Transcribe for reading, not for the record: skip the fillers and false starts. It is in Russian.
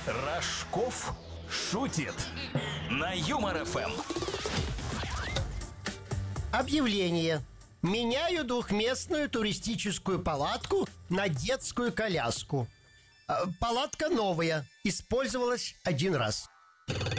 Рожков шутит на Юмор ФМ. Объявление. Меняю двухместную туристическую палатку на детскую коляску. Палатка новая, использовалась один раз.